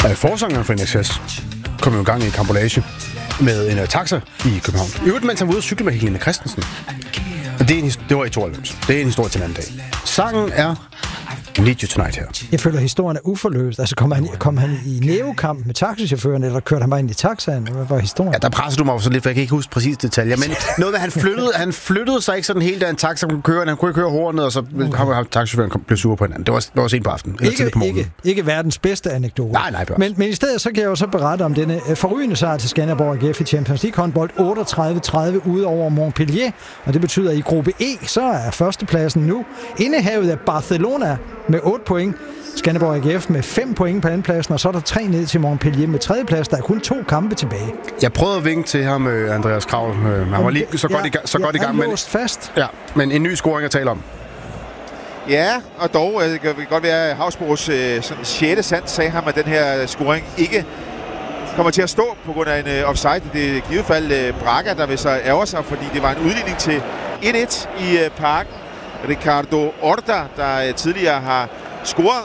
Forsangeren for NXS kom jo i gang i en kampolage med en taxa i København. I øvrigt, mens han var ude at cykle med Helene Christensen. Og det var i 92. Det er en historie til en anden dag. Sangen er Need You Tonight her. Jeg føler, at historien er uforløst. Altså, kom han i nævekamp med taxichaufføren, eller kørte han bare ind i taxaen? Hvad var historien? Ja, der presser du mig så lidt, for jeg kan ikke huske præcis detaljer. Men noget med, han flyttede sig ikke sådan helt, da en taxa kunne køre. Han kunne ikke køre hornet, og så taxichaufføren blev sur på hinanden. Det var sent på aftenen. Ikke verdens bedste anekdote. Nej, men i stedet så kan jeg jo så berette om denne forrygende sejr til Skanderborg AGF i Champions League håndbold 38-30 ud over Montpellier. Og det betyder, at i gruppe E, så er førstepladsen nu indehavet af Barcelona med 8 point. Skanderborg AGF med 5 point på andenpladsen, og så er der 3 ned til Montpellier med tredjeplads. Der er kun 2 kampe tilbage. Jeg prøvede at vinke til ham, Andreas Krav. Han var lige så godt i gang. Han låst fast. Ja, men en ny scoring at tale om. Ja, og dog det kan godt være, at Havsbros 6. sans sagde ham, at den her scoring ikke kommer til at stå på grund af en offside. Det er i givet fald Braga, der vil så ærger sig, fordi det var en udligning til 1-1 i parken. Ricardo Horta, der tidligere har scoret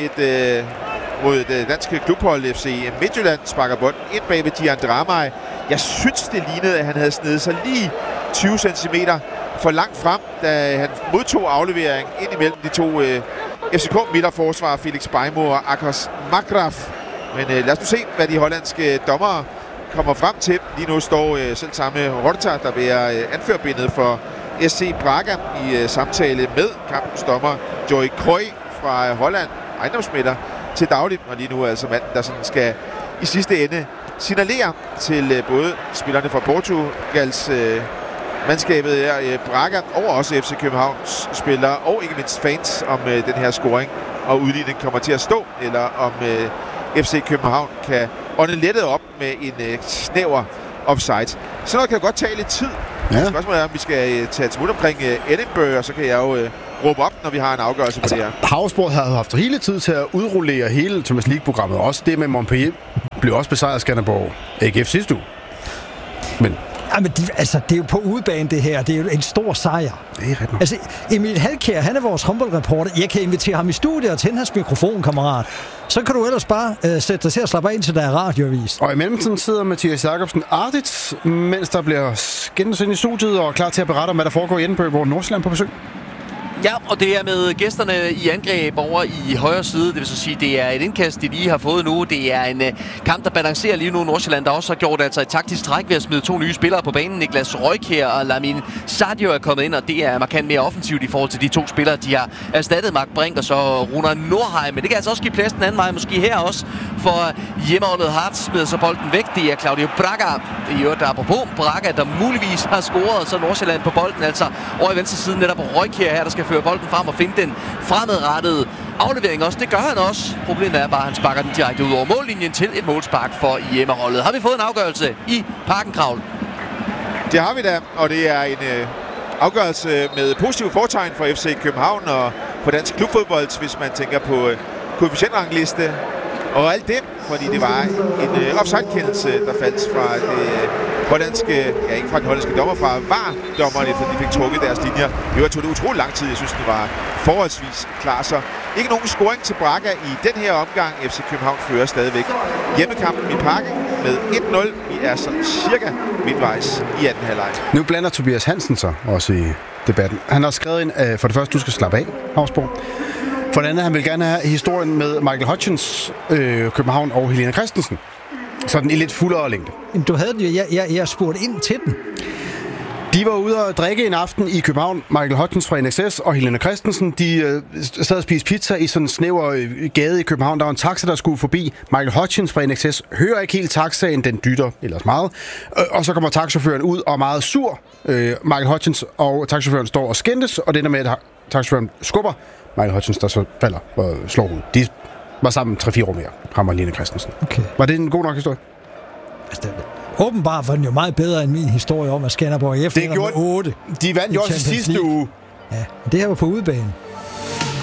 mod det danske klubhold FC Midtjylland, sparker bolden ind bag ved Gian Dramaj. Jeg synes, det lignede, at han havde snedet sig lige 20 cm for langt frem, da han modtog aflevering ind imellem de to FCK-midterforsvarer, Felix Beimo og Akos Makraf. Men lad os nu se, hvad de hollandske dommere kommer frem til. Lige nu står selv samme Horta, der bærer anførbindet for SC Braga i samtale med kampens dommer Joy Kroy fra Holland, ejendomsmætter til dagligt, og lige nu altså manden, der sådan skal i sidste ende signalere til både spillerne fra Portugals mandskabet her, Braga, og også FC Københavns spillere, og ikke mindst fans, om den her scoring og udligning kommer til at stå, eller om FC København kan ånde lettet op med en snæver offside. Sådan noget kan godt tage lidt tid. Ja. Spørgsmålet er, om vi skal tage et smut omkring Edinburgh, og så kan jeg jo råbe op, når vi har en afgørelse på det her. Havsborg havde haft hele tid til at udrullere hele Champions League-programmet. Også det med Montpellier blev også besejret af Skanderborg AGF sidste uge. Men det er jo på udebane det her. Det er jo en stor sejr. Det er ret nok. Altså, Emil Halkjær, han er vores håndboldreporter. Jeg kan invitere ham i studiet og tænde hans mikrofon, kammerat. Så kan du ellers bare sætte dig til at slappe af, indtil der er radioavis. Og i mellemtiden sidder Mathias Jacobsen Arditz, mens der bliver skændes ind i studiet og klar til at berette om, hvad der foregår i Edinburgh, hvor Nordsjælland på besøg. Ja, og det er med gæsterne i angreb over i højre side. Det vil så sige, det er et indkast, de lige har fået nu. Det er en kamp, der balancerer lige nu. Nordsjælland, der også har gjort altså et taktisk træk ved at smide 2 nye spillere på banen. Niklas Røykjær og Lamin Sadio er kommet ind, og det er markant mere offensivt i forhold til de 2 spillere. De har erstattet Mark Brink og så Runar Nordheim. Men det kan altså også give plads den anden vej, måske her også, for hjemmeholdet Hearts smider så bolden væk. Det er Claudio Braga. I øvrigt, der apropos Braga, der muligvis har scoret, og så Nordsjælland på bolden. Altså over i venstre side netop Røykjær her, der skal føre bolden frem og finde den fremadrettede aflevering også. Det gør han også. Problemet er bare, at han sparker den direkte ud over mållinjen til et målspark for hjemmeholdet. Har vi fået en afgørelse i Parken, Kravl? Det har vi da, og det er en afgørelse med positiv fortegn for FC København og på dansk klubfodbold, hvis man tænker på koefficientrangliste og alt det, fordi det var en offside-kendelse, der faldt fra det hollandske, ja ikke fra den hollandske dommer, fra VAR-dommerne, fordi de fik trukket deres linjer. Det tog det utrolig lang tid. Jeg synes, det var forholdsvis klar. Så ikke nogen scoring til Braga i den her omgang. FC København fører stadigvæk hjemmekampen i Parken med 1-0. Vi er sådan cirka midtvejs i anden halvleg. Nu blander Tobias Hansen sig også i debatten. Han har skrevet ind, for det første, du skal slappe af, Havsborg. For det andet, han vil gerne have historien med Michael Hutchins, København og Helene Christensen. Sådan i lidt fuldere længde. Du havde den jo. Jeg spurgte ind til den. De var ude og drikke en aften i København. Michael Hutchins fra NXS og Helene Christensen, de sad og spiste pizza i sådan en snæver gade i København. Der var en taxa, der skulle forbi. Michael Hutchins fra NXS hører ikke helt taxaen, den dytter ellers meget. Og så kommer taxachaufføren ud og er meget sur. Michael Hutchins og taxachaufføren står og skændes, og det ender med, at taxachaufføren skubber Michael Hutchins, der så falder og slår ud. De var sammen 3-4 år mere, ham og Helene Christensen. Okay. Var det en god nok historie? Åbenbart var den jo meget bedre end min historie om, at Skanderborg efter med 8. De vandt jo også sidste uge. Ja, det her var på udebane.